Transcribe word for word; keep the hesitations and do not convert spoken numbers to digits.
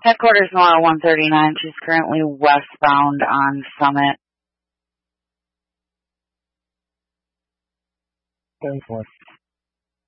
Headquarters Mall one thirty-nine. She's currently westbound on Summit. ten four.